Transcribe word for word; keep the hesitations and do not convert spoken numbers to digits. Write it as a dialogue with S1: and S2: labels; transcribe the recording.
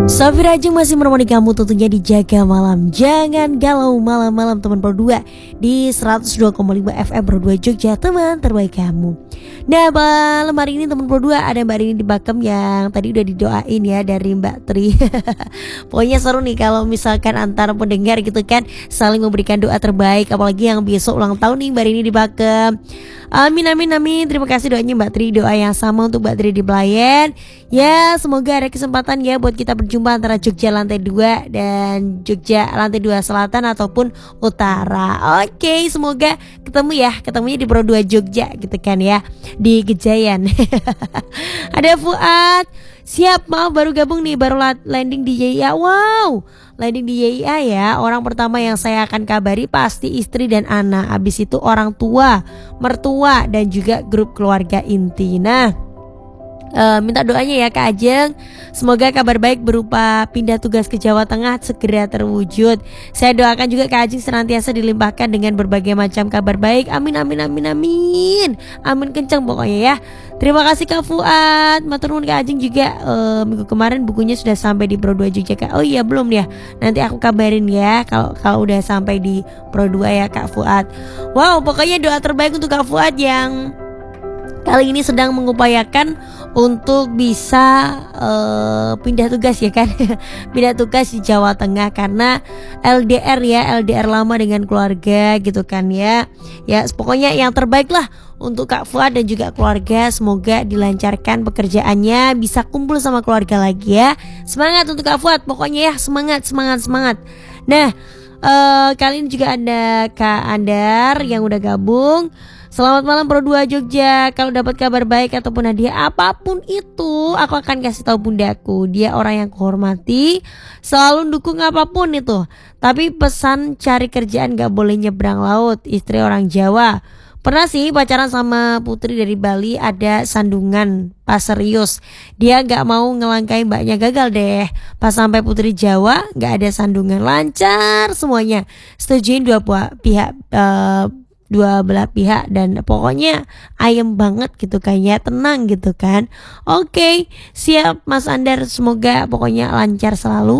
S1: Sofi Rajeng masih menemani kamu tentunya di Jaga Malam. Jangan galau malam-malam teman Pro dua di seratus dua koma lima F M Pro dua Jogja, teman terbaik kamu. Nah, malam hari ini teman Pro dua ada Mbak Rini di Bakem yang tadi udah didoain ya dari Mbak Tri. Pokoknya seru nih kalau misalkan antara pendengar gitu kan saling memberikan doa terbaik, apalagi yang besok ulang tahun nih Mbak Rini di Bakem. Amin amin amin. Terima kasih doanya Mbak Tri, doa yang sama untuk Mbak Tri di Belayan. Ya, semoga ada kesempatan ya buat kita berjumpa antara Jogja lantai dua dan Jogja lantai dua selatan ataupun utara. Oke, semoga ketemu ya, ketemunya di Pro dua Jogja gitu kan ya, di Gejayan. Ada Fuad. Siap, maaf baru gabung nih, baru landing di Y I A. Wow, landing di Y I A ya. Orang pertama yang saya akan kabari pasti istri dan anak. Habis itu orang tua, mertua dan juga grup keluarga inti. Nah, Uh, minta doanya ya Kak Ajeng, semoga kabar baik berupa pindah tugas ke Jawa Tengah segera terwujud. Saya doakan juga Kak Ajeng senantiasa dilimpahkan dengan berbagai macam kabar baik. Amin amin amin amin. Amin kenceng pokoknya ya. Terima kasih Kak Fuad. Matur nuwun Kak Ajeng juga, uh, minggu kemarin bukunya sudah sampai di Pro dua Jogja Kak. Oh iya belum ya. Nanti aku kabarin ya kalau kalau udah sampai di Pro dua ya Kak Fuad. Wow, pokoknya doa terbaik untuk Kak Fuad yang kali ini sedang mengupayakan untuk bisa uh, pindah tugas ya kan. Pindah tugas di Jawa Tengah karena L D R ya, L D R lama dengan keluarga gitu kan ya. Ya pokoknya yang terbaik lah untuk Kak Fuad dan juga keluarga. Semoga dilancarkan pekerjaannya, bisa kumpul sama keluarga lagi ya. Semangat untuk Kak Fuad pokoknya ya, semangat semangat semangat. Nah, uh, kali ini juga ada Kak Andar yang udah gabung. Selamat malam Pro dua Jogja. Kalau dapat kabar baik ataupun hadiah apapun itu, aku akan kasih tahu bundaku. Dia orang yang kuhormati, selalu dukung apapun itu. Tapi pesan cari kerjaan gak boleh nyebrang laut. Istri orang Jawa. Pernah sih pacaran sama putri dari Bali, ada sandungan pas serius. Dia gak mau ngelangkai mbaknya, gagal deh. Pas sampai putri Jawa gak ada sandungan, lancar semuanya. Setujuin dua pihak, uh, dua belah pihak dan pokoknya ayem banget gitu kayaknya, tenang gitu kan. Oke, siap Mas Andar, semoga pokoknya lancar selalu.